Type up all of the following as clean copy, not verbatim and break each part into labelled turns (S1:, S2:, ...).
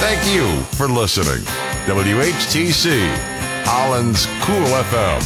S1: Thank you for listening. WHTC, Holland's Cool FM.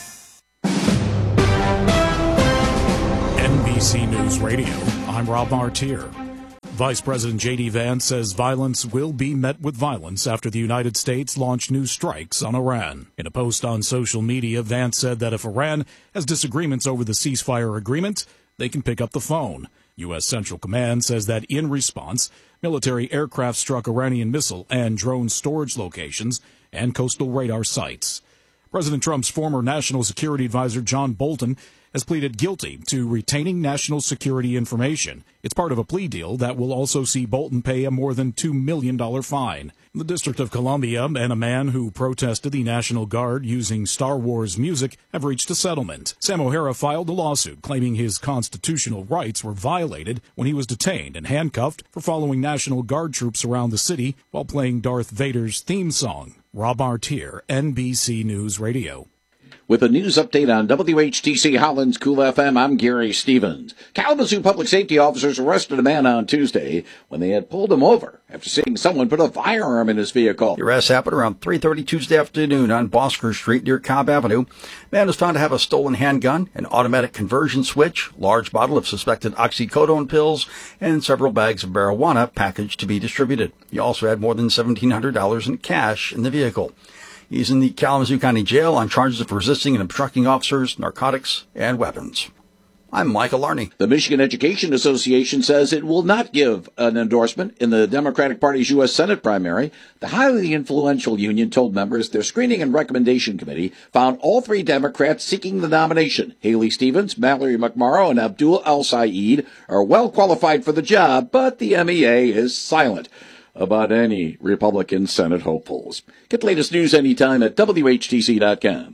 S2: NBC News Radio, I'm Rob Martier. Vice President J.D. Vance says violence will be met with violence after the United States launched new strikes on Iran. In a post on social media, Vance said that if Iran has disagreements over the ceasefire agreement, they can pick up the phone. U.S. Central Command says that in response, military aircraft struck Iranian missile and drone storage locations and coastal radar sites. President Trump's former National Security Advisor John Bolton has pleaded guilty to retaining national security information. It's part of a plea deal that will also see Bolton pay a more than $2 million fine. The District of Columbia and a man who protested the National Guard using Star Wars music have reached a settlement. Sam O'Hara filed a lawsuit claiming his constitutional rights were violated when he was detained and handcuffed for following National Guard troops around the city while playing Darth Vader's theme song. Rob Artier, NBC News Radio.
S3: With a news update on WHTC Holland's Cool FM, I'm Gary Stevens. Kalamazoo public safety officers arrested a man on Tuesday when they had pulled him over after seeing someone put a firearm in his vehicle.
S4: The arrest happened around 3:30 Tuesday afternoon on Bosker Street near Cobb Avenue. Man was found to have a stolen handgun, an automatic conversion switch, large bottle of suspected oxycodone pills, and several bags of marijuana packaged to be distributed. He also had more than $1,700 in cash in the vehicle. He's in the Kalamazoo County Jail on charges of resisting and obstructing officers, narcotics, and weapons. I'm Michael Larney.
S3: The Michigan Education Association says it will not give an endorsement in the Democratic Party's U.S. Senate primary. The highly influential union told members their screening and recommendation committee found all three Democrats seeking the nomination, Haley Stevens, Mallory McMorrow, and Abdul El-Sayed, are well qualified for the job, but the MEA is silent about any Republican Senate hopefuls. Get the latest news anytime at WHTC.com.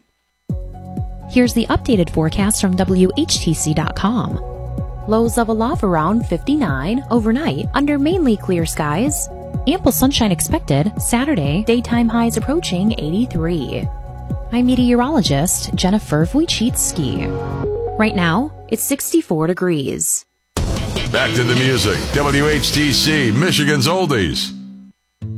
S5: Here's the updated forecast from WHTC.com. Lows level off around 59 overnight under mainly clear skies. Ample sunshine expected Saturday, daytime highs approaching 83. I'm meteorologist Jennifer Wojcicki. Right now, it's 64 degrees.
S1: Back to the music. WHTC, Michigan's Oldies.